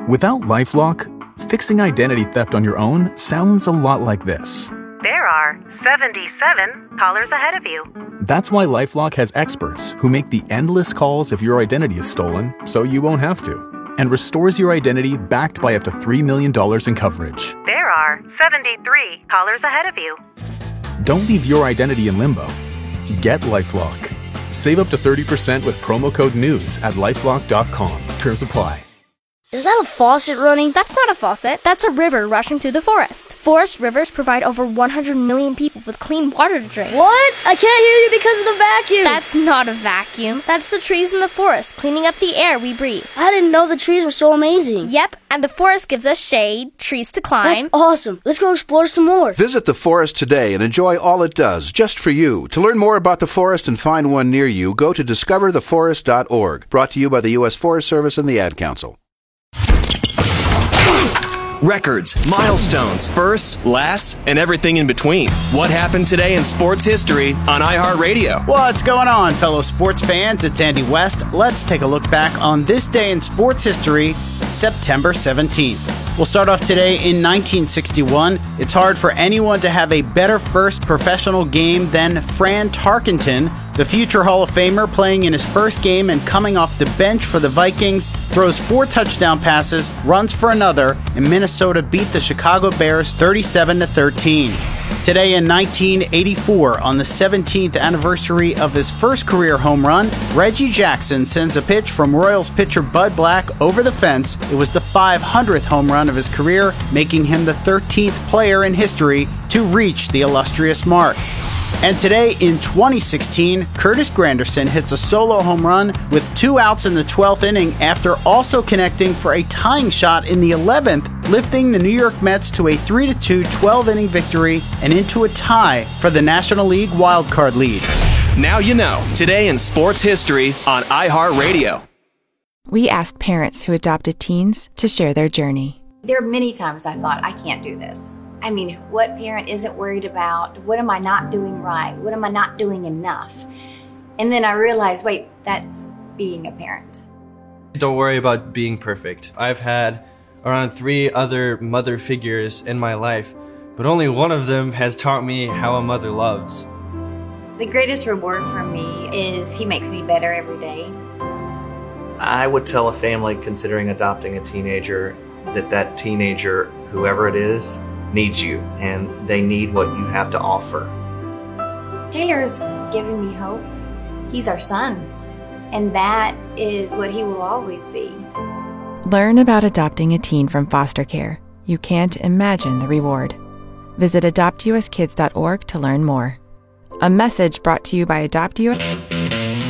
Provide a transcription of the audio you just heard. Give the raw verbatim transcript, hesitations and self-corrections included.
Without LifeLock, fixing identity theft on your own sounds a lot like this. There are seventy-seven callers ahead of you. That's why LifeLock has experts who make the endless calls if your identity is stolen, so you won't have to, and restores your identity backed by up to three million dollars in coverage. There are seventy-three callers ahead of you. Don't leave your identity in limbo. Get LifeLock. Save up to thirty percent with promo code NEWS at lifelock dot com. Terms apply. Is that a faucet running? That's not a faucet. That's a river rushing through the forest. Forest rivers provide over one hundred million people with clean water to drink. What? I can't hear you because of the vacuum. That's not a vacuum. That's the trees in the forest cleaning up the air we breathe. I didn't know the trees were so amazing. Yep, and the forest gives us shade, trees to climb. That's awesome. Let's go explore some more. Visit the forest today and enjoy all it does, just for you. To learn more about the forest and find one near you, go to discover the forest dot org. Brought to you by the U S Forest Service and the Ad Council. Records, milestones, firsts, lasts, and everything in between. What happened today in sports history on iHeartRadio? What's going on, fellow sports fans? It's Andy West. Let's take a look back on this day in sports history, September seventeenth. We'll start off today in nineteen sixty-one. It's hard for anyone to have a better first professional game than Fran Tarkenton, the future Hall of Famer, playing in his first game and coming off the bench for the Vikings, throws four touchdown passes, runs for another, and Minnesota beat the Chicago Bears thirty-seven to thirteen. Today in nineteen eighty-four, on the seventeenth anniversary of his first career home run, Reggie Jackson sends a pitch from Royals pitcher Bud Black over the fence. It was the five hundredth home run of his career, making him the thirteenth player in history to reach the illustrious mark. And today in twenty sixteen, Curtis Granderson hits a solo home run with two outs in the twelfth inning after also connecting for a tying shot in the eleventh, lifting the New York Mets to a three to two twelve-inning victory and into a tie for the National League wildcard lead. Now you know, today in sports history on iHeartRadio. We asked parents who adopted teens to share their journey. There are many times I thought, I can't do this. I mean, what parent isn't worried about? What am I not doing right? What am I not doing enough? And then I realized, wait, that's being a parent. Don't worry about being perfect. I've had around three other mother figures in my life, but only one of them has taught me how a mother loves. The greatest reward for me is he makes me better every day. I would tell a family considering adopting a teenager that that teenager, whoever it is, needs you, and they need what you have to offer. Taylor's given me hope. He's our son, and that is what he will always be. Learn about adopting a teen from foster care. You can't imagine the reward. Visit adopt u s kids dot org to learn more. A message brought to you by Adopt U S